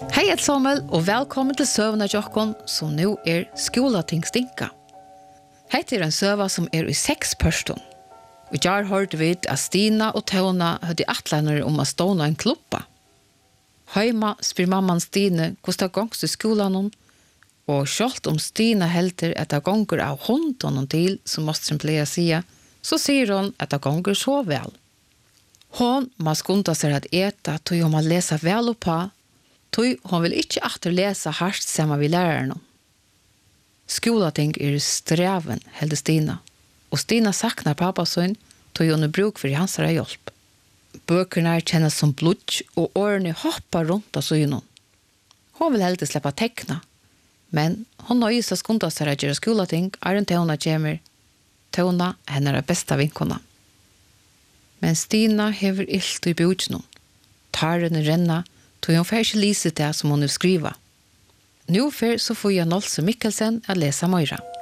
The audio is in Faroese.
Hei et Samuel, og velkommen til søvna Jokkon, som nå skolating stinka. Hette en søva som i 6 person. Og jeg hørte vidt at Stina og Tona hadde atlaner om å ståne en klubba. Heima spyr mamman Stine hvordan det gongs til skolan, og selv om Stina helter at det gonger av hunden til, som mostren pleier å si, så sier hun at det gonger så vel. Hon må skunda seg at eta, tog hun må lese vel og på, tog hun vil ikke atter lese hardt sammen vi lærerne. Skolating streven, helde Stina, og Stina saknar pappasøn, tog hun bruk for hans hjelp. Bøkene kjennes som blod, og årene hoppar rundt av sønnen. Hun vil heldig slippe tekna, men hun nøyer seg skunda seg at gjøre skolating, en Tona kommer. Tona henne besta vinkona. Men Stina hever ilt i bjudjen. Tarene renna, tog hun fer ikke lise det som hun skriva. Nå fer så får jeg Nolse Mikkelsen å lese Møyra.